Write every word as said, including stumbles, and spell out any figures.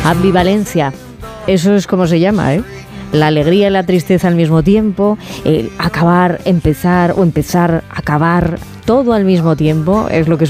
Ambivalencia, eso es como se llama, ¿eh? La alegría y la tristeza al mismo tiempo, el acabar, empezar o empezar, acabar, todo al mismo tiempo, es lo que